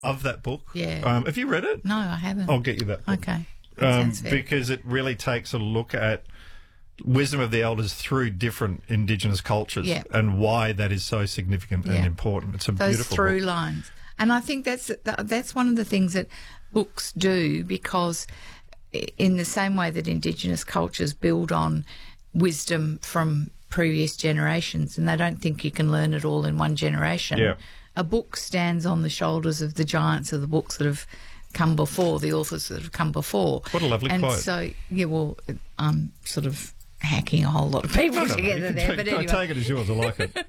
Of that book. Yeah. Have you read it? No, I haven't. I'll get you that book. Okay. That sounds fair. Because it really takes a look at wisdom of the elders through different Indigenous cultures and why that is so significant and important. It's a Those beautiful through book. lines. And I think that's one of the things that books do, because in the same way that Indigenous cultures build on wisdom from previous generations, and they don't think you can learn it all in one generation, a book stands on the shoulders of the giants of the books that have come before, the authors that have come before. What a lovely quote. And so, I'm sort of hacking a whole lot of people together there. But anyway. I take it as yours. I like it.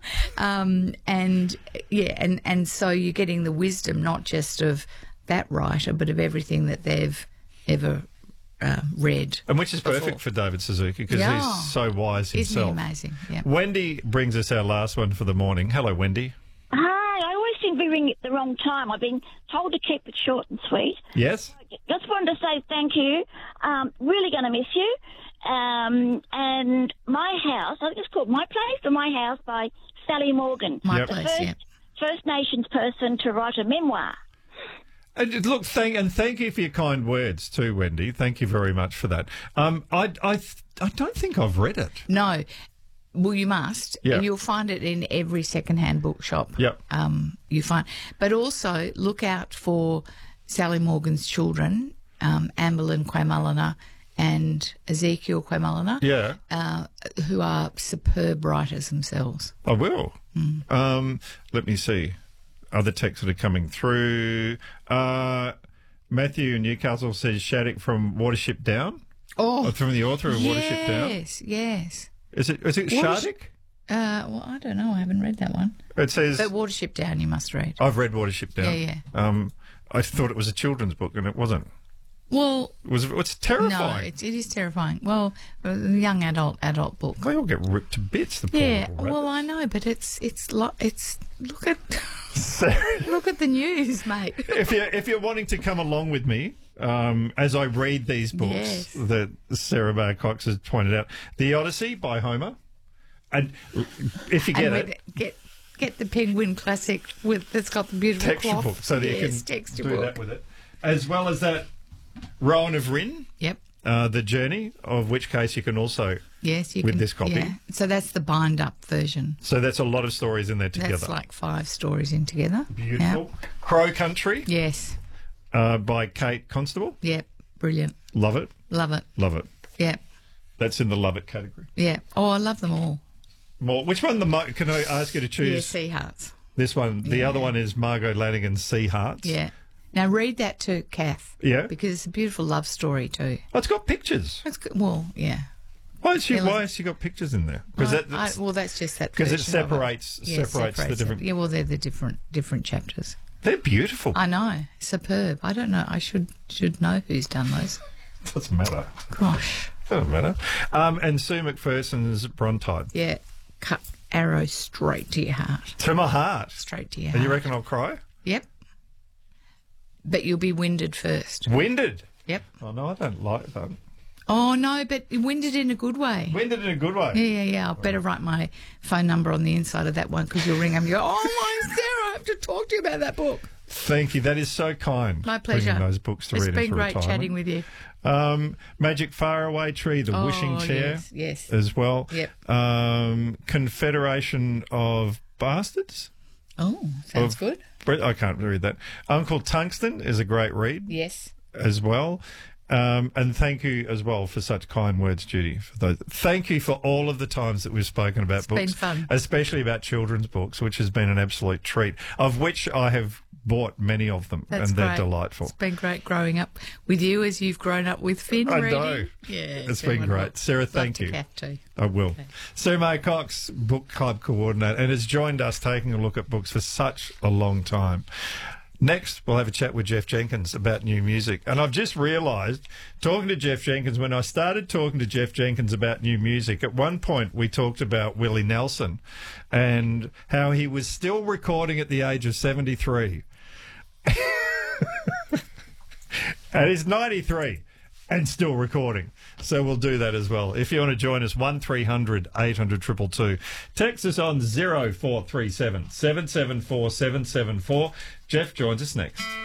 And so you're getting the wisdom not just of that writer, but of everything that they've ever read. And which is before. perfect for David Suzuki, because he's so wise himself. Isn't he amazing? Yeah. Wendy brings us our last one for the morning. Hello, Wendy. Hi, I always seem to be ringing at the wrong time. I've been told to keep it short and sweet. Yes? Just wanted to say thank you. Really going to miss you. And My House, I think it's called My Place or My House by Sally Morgan. My Place, First Nations person to write a memoir. And look, thank you for your kind words too, Wendy. Thank you very much for that. I don't think I've read it. No. Well, you must. Yeah. And you'll find it in every second-hand bookshop. Yep. But also look out for Sally Morgan's children, Amberlyn Quaymallina and Ezekiel Quaymallina, who are superb writers themselves. I will. Let me see. Other texts that are coming through. Matthew in Newcastle says Shattuck from Watership Down. Oh, from the author of Watership Down. Yes. Is it Shattuck? Well, I don't know. I haven't read that one. It says... But Watership Down you must read. I've read Watership Down. Yeah. I thought it was a children's book, and it wasn't. Well... It's terrifying. No, it is terrifying. Well, a young adult book. They all get ripped to bits, the poor little rabbits. Well, I know, but it's look at... Look at the news, mate. If you're wanting to come along with me, as I read these books that Sarah Bar Cox has pointed out, The Odyssey by Homer, and if you get the Penguin Classic that's got the beautiful texture cloth. book, so that you can do that with it, as well as that Rowan of Rin. Yep. The Journey, of which case you can also with this copy. Yeah. So that's the bind-up version. So that's a lot of stories in there together. That's like 5 stories in together. Beautiful. Yep. Crow Country. Yes. By Kate Constable. Yep. Brilliant. Love it. Love it. Love it. Yep. That's in the love it category. Yeah. Oh, I love them all. More. Which one? Can I ask you to choose? Yeah, Sea Hearts. This one. The other one is Margot Lanigan's Sea Hearts. Yeah. Now read that to Kath. Yeah. Because it's a beautiful love story too. Oh, it's got pictures. It's good. Well, yeah. Why has she got pictures in there? Well, that's just that. Because it separates the different. Yeah, well, they're the different chapters. They're beautiful. I know, superb. I don't know. I should know who's done those. Doesn't matter. Gosh. Doesn't matter. And Sue McPherson's Brontide. Yeah, cut arrow straight to your heart. To my heart. Straight to your heart. And you reckon I'll cry? Yep. But you'll be winded first. Winded? Yep. Oh, no, I don't like that. Oh, no, but winded in a good way. Winded in a good way? Yeah. I'll better write my phone number on the inside of that one, because you'll ring them and you go, oh, my Sarah, I have to talk to you about that book. Thank you. That is so kind. My pleasure. Bringing those books to read into retirement. It's been great chatting with you. Magic Faraway Tree, The Wishing Chair. Yes. As well. Yep. Confederation of Bastards. Oh, sounds good. I can't read that. Uncle Tungsten is a great read. Yes. As well. And thank you as well for such kind words, Judy. Thank you for all of the times that we've spoken about books. It's been fun. Especially about children's books, which has been an absolute treat, of which I have bought many of them. That's and they're great. delightful. It's been great growing up with you as you've grown up with Finn. I reading. know. Yeah. It's been great. Sarah, thank you. Kath too. I will. Okay. Sue May Cox, book club coordinator, and has joined us taking a look at books for such a long time. Next, we'll have a chat with Jeff Jenkins about new music. And I've just realised, talking to Jeff Jenkins, when I started talking to Jeff Jenkins about new music, at one point we talked about Willie Nelson and how he was still recording at the age of 73. And he's 93 and still recording. So we'll do that as well. If you want to join us, 1300 800 222. Text us on 0437 774 774. Jeff joins us next.